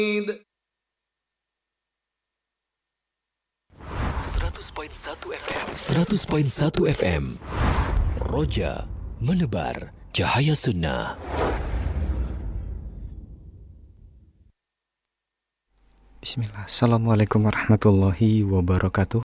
100.1 FM Roja menebar cahaya sunnah. Bismillah. Assalamualaikum warahmatullahi wabarakatuh.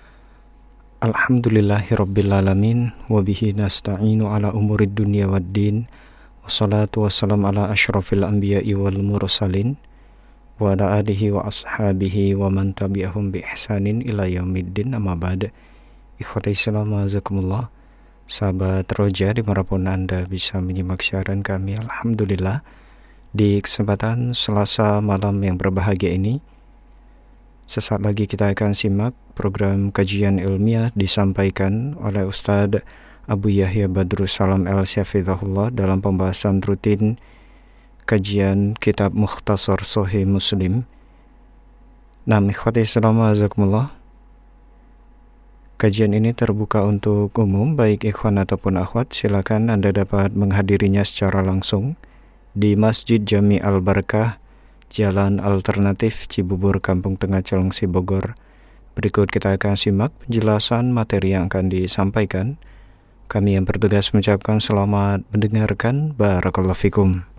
Alhamdulillahirrabbilalamin. Wabihi nasta'inu ala umurid dunia waddin. Wassalatu wassalamu ala ashrafil anbiya'i wal mursalin. Wa ala alihi wa ashabihi wa man tabi'ahum bi ihsanin ila yaumiddin. Amma ba'd. Ikhwati Islam azakumullah. Sahabat Roja, dimanapun Anda bisa menyimak siaran kami, alhamdulillah, di kesempatan Selasa malam yang berbahagia ini, sesaat lagi kita akan simak program kajian ilmiah disampaikan oleh Ustadz Abu Yahya Badrus Salam El-Syafidhahullah dalam pembahasan rutin kajian kitab Mukhtasar Sahih Muslim. Nah, ikhwati Islam azakumullah, kajian ini terbuka untuk umum, baik ikhwan ataupun akhwat. Silakan Anda dapat menghadirinya secara langsung di Masjid Jami Al-Barakah, Jalan Alternatif Cibubur, Kampung Tengah, Cilengsi, Bogor. Berikut kita akan simak penjelasan materi yang akan disampaikan. Kami yang bertugas mengucapkan selamat mendengarkan. Barakallahu fikum.